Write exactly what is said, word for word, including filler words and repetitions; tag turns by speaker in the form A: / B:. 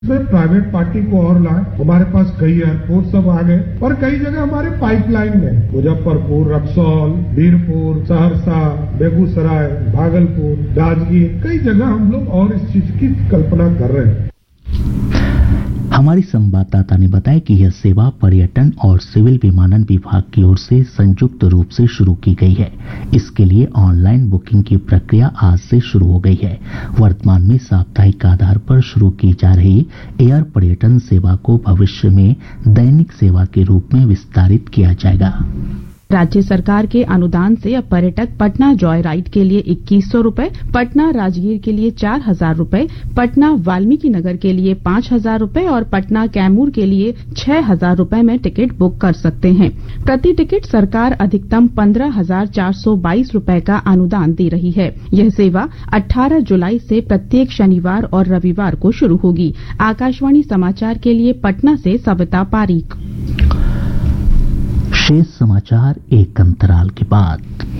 A: Private party को और लाए। हमारे पास कई एयरपोर्ट सब आ गए और कई जगह हमारे पाइपलाइन में मुजफ्फरपुर, रक्सौल, वीरपुर, सहरसा, बेगूसराय, भागलपुर, राजगीर, कई जगह हम लोग और इस चीज की कल्पना कर रहे हैं।
B: हमारी संवाददाता ने बताया कि यह सेवा पर्यटन और सिविल विमानन विभाग की ओर से संयुक्त रूप से शुरू की गई है। इसके लिए ऑनलाइन बुकिंग की प्रक्रिया आज से शुरू हो गई है। वर्तमान में साप्ताहिक आधार पर शुरू की जा रही एयर पर्यटन सेवा को भविष्य में दैनिक सेवा के रूप में विस्तारित किया जाएगा।
C: राज्य सरकार के अनुदान से अब पर्यटक पटना जॉय राइड के लिए इक्कीस सौ रूपये, पटना राजगीर के लिए चार हजार रूपये, पटना वाल्मीकि नगर के लिए पांच हजार रूपये और पटना कैमूर के लिए छह हजार रूपये में टिकट बुक कर सकते हैं। प्रति टिकट सरकार अधिकतम पंद्रह हजार चार सौ बाईस रूपये का अनुदान दे रही है। यह सेवा अठारह जुलाई से प्रत्येक शनिवार और रविवार को शुरू होगी। आकाशवाणी समाचार के लिए पटना से सविता पारीक।
B: शेष समाचार एक अंतराल के बाद।